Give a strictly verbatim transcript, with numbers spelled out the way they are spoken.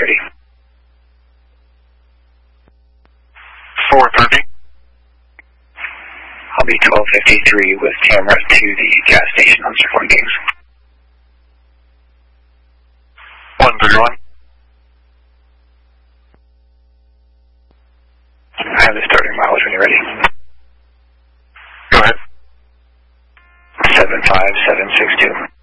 thirty. four thirty. I'll be twelve fifty-three with camera to the gas station on Circle Games. one thirty-one. I have the starting mileage when you're ready. Go ahead. seven five seven six two.